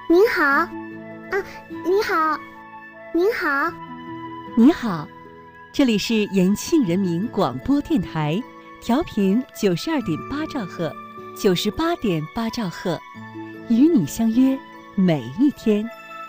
您好，啊，你好，您好， 你好，这里是延庆人民广播电台，调频92.8兆赫，98.8兆赫，与你相约每一天。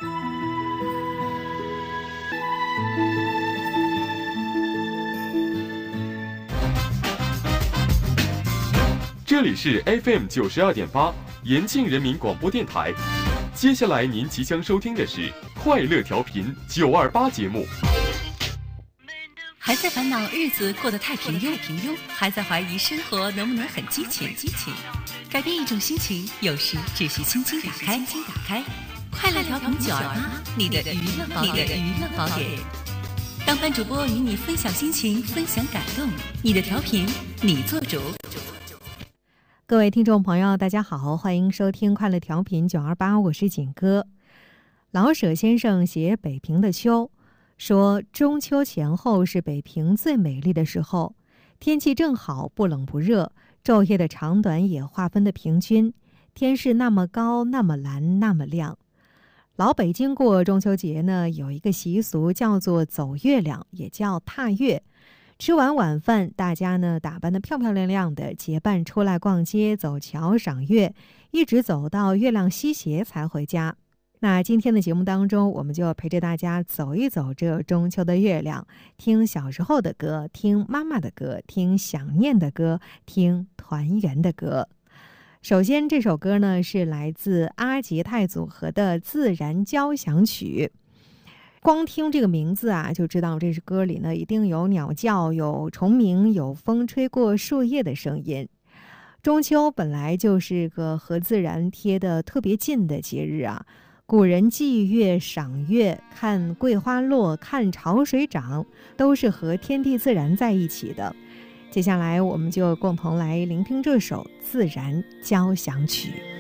这里是 FM 92.8延庆人民广播电台。接下来您即将收听的是快乐调频928节目。 还在烦恼日子过得太平庸，还在怀疑生活能不能很激情？改变一种心情，有时只需轻轻打开。快乐调频928，你的娱乐宝典。当班主播与你分享心情，分享感动，你的调频你做主。 各位听众朋友大家好，欢迎收听快乐调频928，我是锦哥。老舍先生写北平的秋，说中秋前后是北平最美丽的时候，天气正好，不冷不热，昼夜的长短也划分的平均，天是那么高，那么蓝，那么亮。老北京过中秋节呢，有一个习俗叫做走月亮，也叫踏月。吃完晚饭，大家呢打扮得漂漂亮亮的，结伴出来逛街、走桥、赏月，一直走到月亮西斜才回家。那今天的节目当中，我们就陪着大家走一走这中秋的月亮，听小时候的歌，听妈妈的歌，听想念的歌，听团圆的歌。首先这首歌呢是来自阿杰泰组合的《自然交响曲》。光听这个名字啊，就知道这首歌里呢一定有鸟叫，有虫鸣，有风吹过树叶的声音。中秋本来就是个和自然贴得特别近的节日啊，古人祭月、赏月、看桂花落、看潮水涨，都是和天地自然在一起的。接下来我们就共同来聆听这首《自然交响曲》。